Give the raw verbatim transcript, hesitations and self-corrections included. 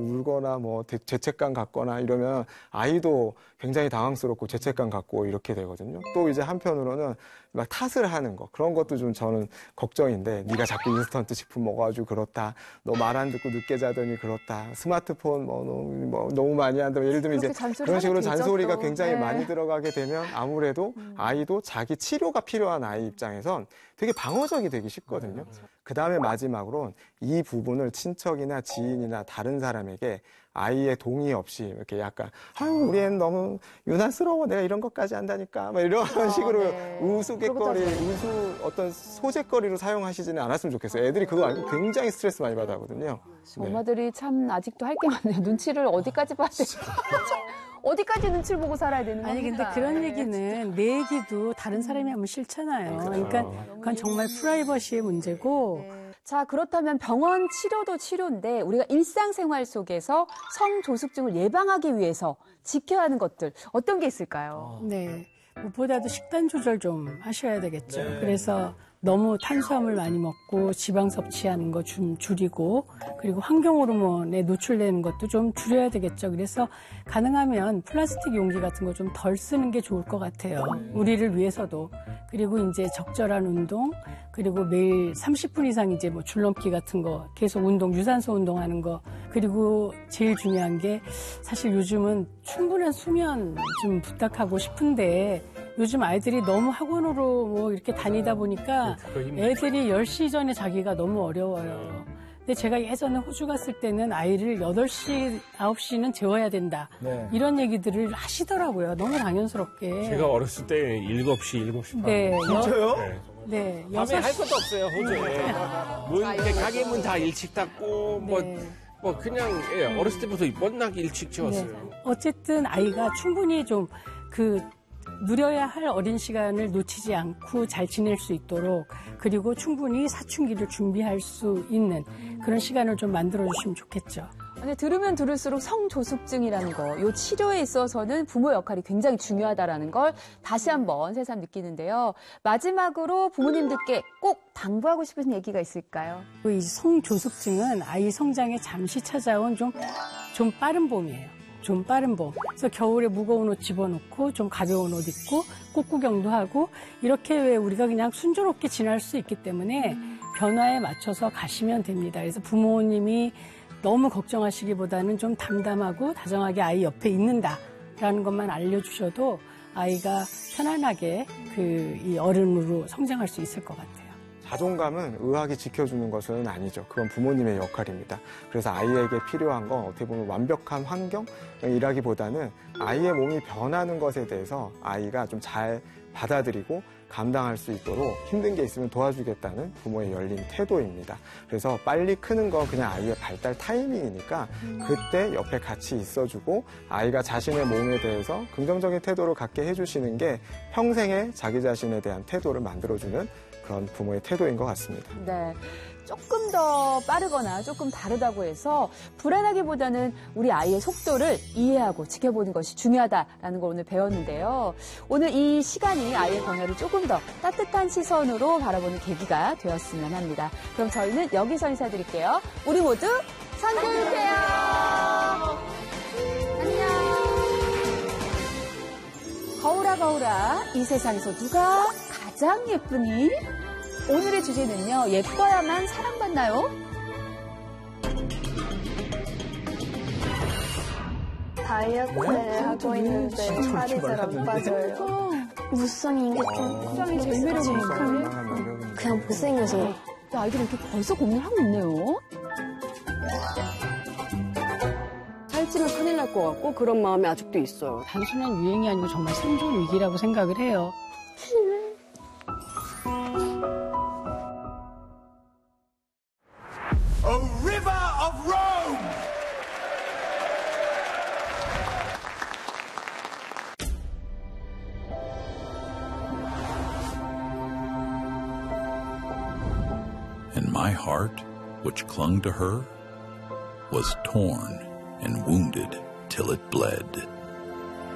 울거나 뭐 죄책감 갖거나 이러면 아이도 굉장히 당황스럽고 죄책감 갖고 이렇게 되거든요. 또 이제 한편으로는 막 탓을 하는 거 그런 것도 좀 저는 걱정인데 네가 자꾸 인스턴트 식품 먹어가지고 그렇다. 너 말 안 듣고 늦게 자더니 그렇다. 스마트폰 뭐 너무, 뭐 너무 많이 한다. 예를 들면 이제 그런 식으로 잔소리가 굉장히 네. 많이 들어가게 되면 아무래도 음. 아이도 자기 치료가 필요한 아이 입장에선 되게 방어적이 되기 쉽거든요. 음. 그 다음에 마지막으로는 이 부분을 친척이나 지인이나 다른 사람에게 아이의 동의 없이 이렇게 약간 아유 우리 애는 너무 유난스러워 내가 이런 것까지 한다니까 막 이런 아, 식으로 네. 우스갯거리 우수 어떤 소재거리로 사용하시지는 않았으면 좋겠어요. 애들이 그거 알고 굉장히 스트레스 많이 받아하거든요. 네. 엄마들이 참 아직도 할 게 많네요. 눈치를 어디까지 봐야 되지? 어디까지 눈치를 보고 살아야 되는 아니 겁니까? 근데 그런 얘기는 내 얘기도 다른 사람이 하면 싫잖아요. 그러니까 그건 정말 프라이버시의 문제고. 네. 자, 그렇다면 병원 치료도 치료인데 우리가 일상생활 속에서 성조숙증을 예방하기 위해서 지켜야 하는 것들 어떤 게 있을까요? 네, 무엇보다도 식단 조절 좀 하셔야 되겠죠. 네. 그래서 너무 탄수화물 많이 먹고 지방 섭취하는 거 좀 줄이고 그리고 환경 호르몬에 노출되는 것도 좀 줄여야 되겠죠. 그래서 가능하면 플라스틱 용기 같은 거 좀 덜 쓰는 게 좋을 것 같아요. 우리를 위해서도. 그리고 이제 적절한 운동 그리고 매일 삼십 분 이상 이제 뭐 줄넘기 같은 거 계속 운동 유산소 운동하는 거 그리고 제일 중요한 게 사실 요즘은 충분한 수면 좀 부탁하고 싶은데 요즘 아이들이 너무 학원으로 뭐 이렇게 다니다 보니까 애들이 열 시 전에 자기가 너무 어려워요. 근데 제가 예전에 호주 갔을 때는 아이를 여덟 시, 아홉 시는 재워야 된다. 네. 이런 얘기들을 하시더라고요. 너무 당연스럽게. 제가 어렸을 때 일곱 시, 일곱 시 반. 네. 진짜요? 네. 네. 밤에 할 것도 없어요, 호주에. 문, 이렇게 가게 문 다 일찍 닫고, 뭐, 네. 뭐, 그냥, 예, 어렸을 때부터 뻔나게 일찍 재웠어요. 네. 어쨌든 아이가 충분히 좀 그, 누려야 할 어린 시간을 놓치지 않고 잘 지낼 수 있도록 그리고 충분히 사춘기를 준비할 수 있는 그런 시간을 좀 만들어주시면 좋겠죠. 근데 들으면 들을수록 성조숙증이라는 거, 이 치료에 있어서는 부모 역할이 굉장히 중요하다는 걸 다시 한번 새삼 느끼는데요. 마지막으로 부모님들께 꼭 당부하고 싶은 얘기가 있을까요? 이 성조숙증은 아이 성장에 잠시 찾아온 좀, 좀 빠른 봄이에요. 좀 빠른 봄. 그래서 겨울에 무거운 옷 집어넣고 좀 가벼운 옷 입고 꽃구경도 하고 이렇게 왜 우리가 그냥 순조롭게 지날 수 있기 때문에 변화에 맞춰서 가시면 됩니다. 그래서 부모님이 너무 걱정하시기보다는 좀 담담하고 다정하게 아이 옆에 있는다라는 것만 알려주셔도 아이가 편안하게 그 이 어른으로 성장할 수 있을 것 같아요. 자존감은 의학이 지켜주는 것은 아니죠. 그건 부모님의 역할입니다. 그래서 아이에게 필요한 건 어떻게 보면 완벽한 환경이라기보다는 아이의 몸이 변하는 것에 대해서 아이가 좀 잘 받아들이고 감당할 수 있도록 힘든 게 있으면 도와주겠다는 부모의 열린 태도입니다. 그래서 빨리 크는 건 그냥 아이의 발달 타이밍이니까 그때 옆에 같이 있어주고 아이가 자신의 몸에 대해서 긍정적인 태도를 갖게 해주시는 게 평생에 자기 자신에 대한 태도를 만들어주는 그런 부모의 태도인 것 같습니다. 네, 조금 더 빠르거나 조금 다르다고 해서 불안하기보다는 우리 아이의 속도를 이해하고 지켜보는 것이 중요하다라는 걸 오늘 배웠는데요. 오늘 이 시간이 아이의 변화를 조금 더 따뜻한 시선으로 바라보는 계기가 되었으면 합니다. 그럼 저희는 여기서 인사드릴게요. 우리 모두 성교육해요. 안녕. 거울아 거울아, 이 세상에서 누가 가장 예쁘니? 오늘의 주제는요, 예뻐야만 사랑받나요? 다이어트를 하고 있는데 살이 잘 안 빠져요. 무쌍인 게 좀 무쌍이 제일 매력 있는 거예요? 그냥 못생겨서. 아이들이 이렇게 벌써 고민을 하고 있네요. 살찌면 큰일 날 것 같고 그런 마음이 아직도 있어요. 단순한 유행이 아니고 정말 생존 위기라고 생각을 해요. A river of Rome! And my heart, which clung to her, was torn and wounded till it bled.